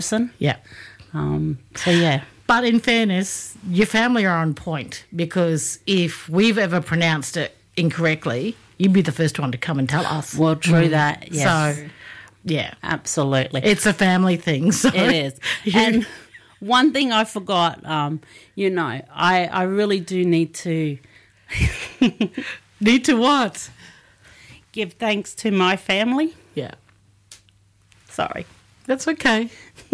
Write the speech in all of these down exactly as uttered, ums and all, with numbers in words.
person. Yeah. Um, so, yeah. But in fairness, your family are on point, because if we've ever pronounced it incorrectly, you'd be the first one to come and tell us. Well, true mm. that, yes. So, yeah. Absolutely. It's a family thing. So it is. And one thing I forgot, um, you know, I, I really do need to... Need to what? Give thanks to my family. Yeah. Sorry. That's okay.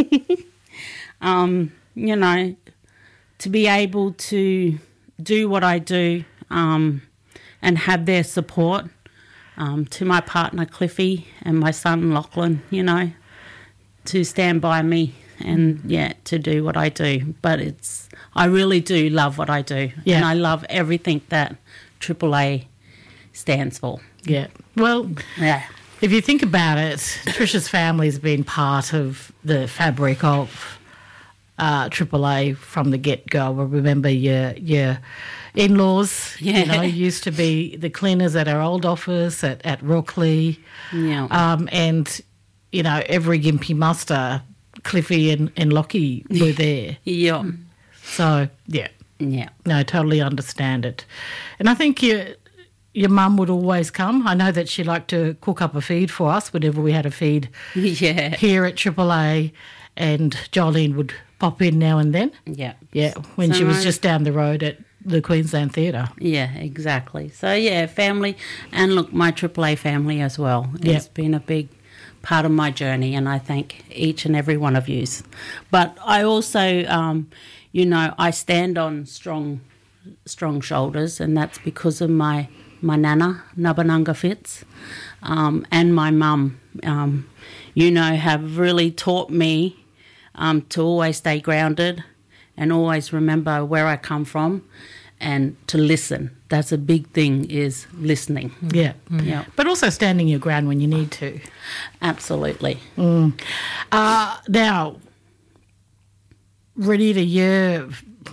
um, you know, to be able to do what I do um, and have their support, um, to my partner Cliffy and my son Lachlan, you know, to stand by me and, yeah, to do what I do. But it's, I really do love what I do. Yeah. And I love everything that Triple A stands for. Yeah. Well, yeah. If you think about it, Trisha's family's been part of the fabric of uh, Triple A from the get-go. I remember your your in-laws, yeah. you know, used to be the cleaners at our old office at, at Rockley. Yeah. Um, and, you know, every Gympie muster, Cliffy and, and Lockie were there. Yeah. So, yeah. Yeah. No, I totally understand it. And I think you... Your mum would always come. I know that she liked to cook up a feed for us whenever we had a feed yeah. here at Triple A, and Jolene would pop in now and then. Yeah. Yeah, when so she was just down the road at the Queensland Theatre. Yeah, exactly. So, yeah, family, and look, my Triple A family as well. It's yeah. been a big part of my journey, and I thank each and every one of yous. But I also, um, you know, I stand on strong, strong shoulders, and that's because of my... my nana, Nabanunga Fitz, um, and my mum, um, you know, have really taught me um, to always stay grounded and always remember where I come from and to listen. That's a big thing, is listening. Yeah. Mm. Yeah. But also standing your ground when you need to. Absolutely. Mm. Uh, now, Renita, you're...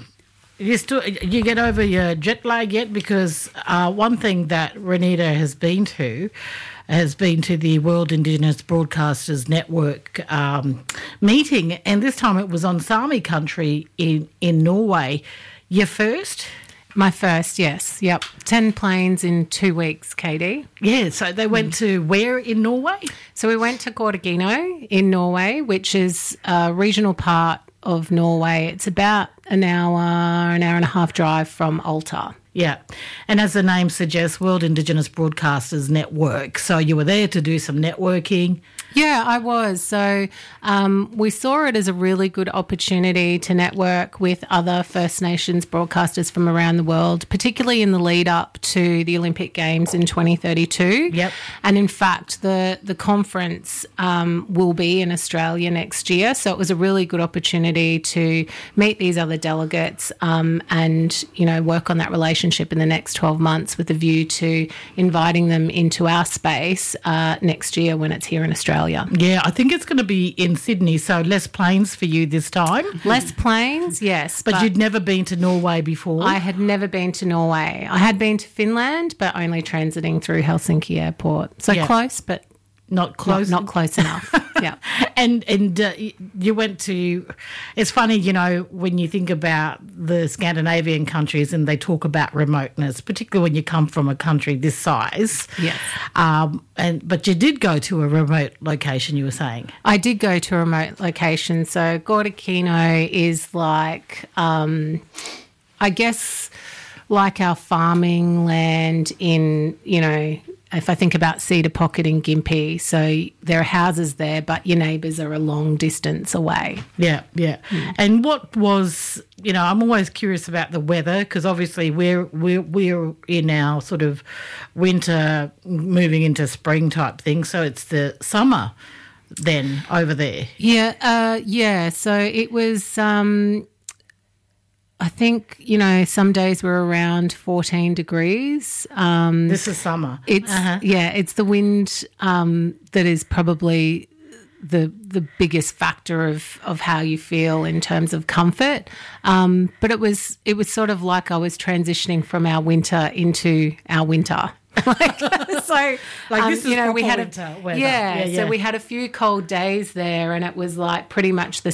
You still you get over your jet lag yet? Because uh, one thing that Renita has been to has been to the World Indigenous Broadcasters Network um, meeting, and this time it was on Sami country in, in Norway. Your first? My first, yes. Yep. Ten planes in two weeks, Katie. Yeah, so they went mm. to where in Norway? So we went to Kautokeino in Norway, which is a regional part of Norway. It's about an hour, an hour and a half drive from Alta. Yeah. And as the name suggests, World Indigenous Broadcasters Network. So you were there to do some networking. Yeah, I was. So um, we saw it as a really good opportunity to network with other First Nations broadcasters from around the world, particularly in the lead up to the Olympic Games in twenty thirty-two. Yep. And in fact, the, the conference um, will be in Australia next year. So it was a really good opportunity to meet these other delegates um, and, you know, work on that relationship in the next twelve months with a view to inviting them into our space uh, next year when it's here in Australia. Yeah, I think it's going to be in Sydney, so less planes for you this time. Less planes, yes. But, but you'd never been to Norway before? I had never been to Norway. I had been to Finland, but only transiting through Helsinki Airport. So yeah. close, but not close. Not, not close enough. Yeah. And and uh, you went to, it's funny, you know, when you think about the Scandinavian countries and they talk about remoteness, particularly when you come from a country this size. Yes. Um, and but you did go to a remote location, you were saying. I did go to a remote location. So Kautokeino is like, um, I guess, like our farming land in, you know, if I think about Cedar Pocket in Gympie, so there are houses there, but your neighbours are a long distance away. Yeah, yeah. Mm. And what was, you know, I'm always curious about the weather because obviously we're we're we're in our sort of winter, moving into spring type thing. So it's the summer then over there. Yeah, uh, yeah. So it was. Um, I think, you know, some days we're around fourteen degrees. Um, this is summer. It's uh-huh. Yeah, it's the wind um, that is probably the the biggest factor of, of how you feel in terms of comfort. Um, but it was it was sort of like I was transitioning from our winter into our winter. like, so, Like um, this is you know, we proper had a winter weather. yeah, Yeah, yeah. So we had a few cold days there, and it was like pretty much the